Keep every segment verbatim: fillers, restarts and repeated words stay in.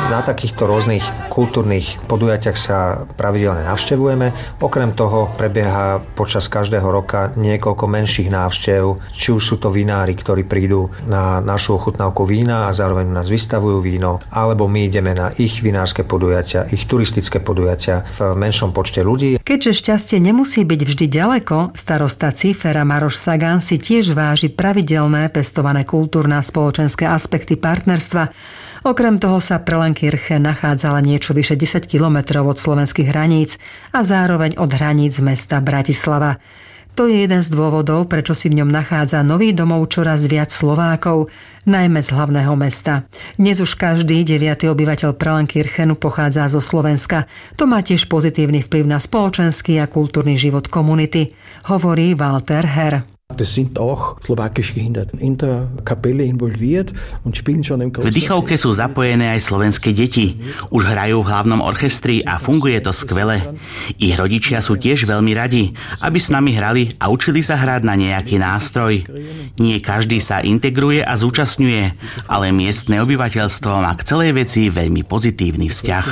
Na takýchto rôznych kultúrnych podujatiach sa pravidelne navštevujeme. Okrem toho prebieha počas každého roka niekoľko menších návštev, či už sú to vinári, ktorí prídu na našu ochutnávku vína a zároveň nás vystavujú víno, alebo my ideme na ich vinárske podujatia, ich turistické podujatia v menšom počte ľudí. Keďže šťastie nemusí byť vždy ďaleko, starosta Cifera Maroš Sagan si tiež váži pravidelné pestované kultúrne a spoločenské aspekty partnerstva. Okrem toho sa Prellenkirchen nachádzala niečo vyše desať kilometrov od slovenských hraníc a zároveň od hraníc mesta Bratislava. To je jeden z dôvodov, prečo si v ňom nachádza nový domov čoraz viac Slovákov, najmä z hlavného mesta. Dnes už každý deviaty obyvateľ Prellenkirchenu pochádza zo Slovenska. To má tiež pozitívny vplyv na spoločenský a kultúrny život komunity, hovorí Walter Herr. Das sind auch slowakische Kinder in der Kapelle involviert und spielen schon im V Dychovke sú zapojené aj slovenské deti. Už hrajú v hlavnom orchestri a funguje to skvele. Ich rodičia sú tiež veľmi radi, aby s nami hrali a učili sa hrať na nejaký nástroj. Nie každý sa integruje a zúčastňuje, ale miestne obyvateľstvo má k celej veci veľmi pozitívny vzťah.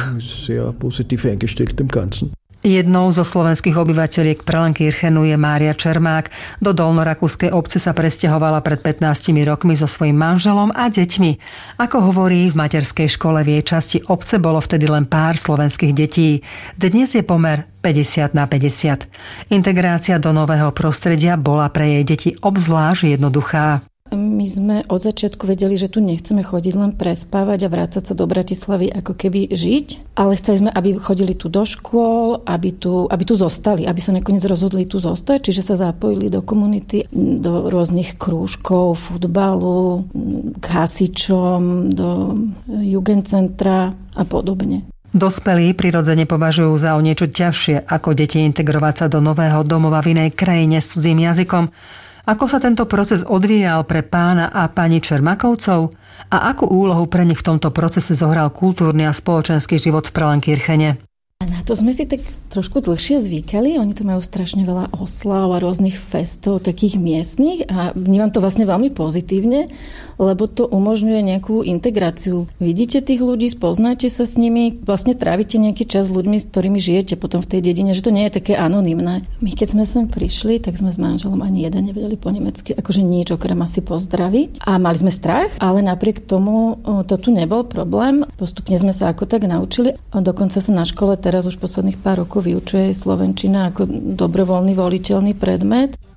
Jednou zo slovenských obyvateľiek Prellenkirchenu je Mária Čermák. Do dolnorakúskej obce sa presťahovala pred pätnástimi rokmi so svojím manželom a deťmi. Ako hovorí, v materskej škole v jej časti obce bolo vtedy len pár slovenských detí. Dnes je pomer päťdesiat na päťdesiat. Integrácia do nového prostredia bola pre jej deti obzvlášť jednoduchá. My sme od začiatku vedeli, že tu nechceme chodiť len prespávať a vrácať sa do Bratislavy ako keby žiť, ale chceli sme, aby chodili tu do škôl, aby tu, aby tu zostali, aby sa nakoniec rozhodli tu zostať, čiže sa zapojili do komunity, do rôznych krúžkov, futbalu, k hasičom, do jugendcentra a podobne. Dospelí prirodzene považujú za o niečo ťažšie ako deti integrovať sa do nového domova v inej krajine s cudzím jazykom. Ako sa tento proces odvíjal pre pána a pani Čermakovcov a akú úlohu pre nich v tomto procese zohral kultúrny a spoločenský život v Prellenkirchene? Na to sme si tak trošku dlhšie zvykali. Oni tu majú strašne veľa oslav a rôznych festov, takých miestnych a vnímam to vlastne veľmi pozitívne, lebo to umožňuje nejakú integráciu. Vidíte tých ľudí, spoznáte sa s nimi, vlastne trávite nejaký čas s ľuďmi, s ktorými žijete potom v tej dedine, že to nie je také anonymné. My keď sme sem prišli, tak sme s manželom ani jeden nevedeli po nemecky, akože nič okrem asi pozdraviť. A mali sme strach, ale napriek tomu to tu nebol problém. Postupne sme sa ako tak naučili a dokonca sa na škole teraz už posledných pár rokov vyučuje slovenčina ako dobrovoľný voliteľný predmet.